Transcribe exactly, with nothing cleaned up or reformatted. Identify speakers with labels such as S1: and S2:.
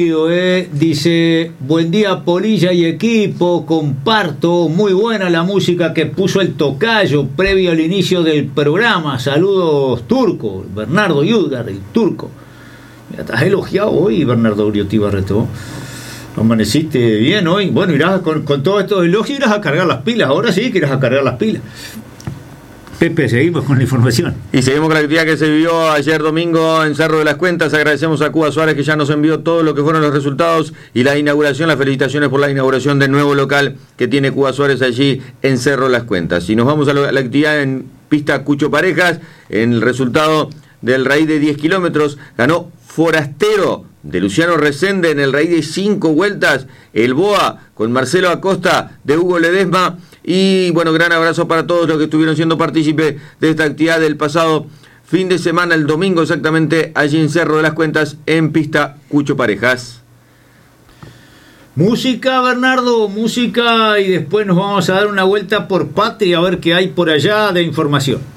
S1: Eh, dice, buen día Polilla y equipo, comparto, muy buena la música que puso el tocayo previo al inicio del programa, saludos Turco, Bernardo Yudgar, el Turco. Mira, estás elogiado hoy, Bernardo Uriotti Barreto, amaneciste bien hoy, bueno, irás con, con todos estos elogios irás a cargar las pilas, ahora sí que irás a cargar las pilas. Pepe, seguimos con la información.
S2: Y seguimos con la actividad que se vivió ayer domingo en Cerro de las Cuentas. Agradecemos a Cuba Suárez que ya nos envió todo lo que fueron los resultados y la inauguración. Las felicitaciones por la inauguración del nuevo local que tiene Cuba Suárez allí en Cerro de las Cuentas. Y nos vamos a la actividad en pista Cucho Parejas. En el resultado del raíz de diez kilómetros ganó Forastero de Luciano Resende en el raíz de cinco vueltas. El Boa con Marcelo Acosta de Hugo Ledesma. Y bueno, gran abrazo para todos los que estuvieron siendo partícipes de esta actividad del pasado fin de semana, el domingo exactamente, allí en Cerro de las Cuentas, en pista Cucho Parejas.
S1: Música, Bernardo, música, y después nos vamos a dar una vuelta por Patria a ver qué hay por allá de información.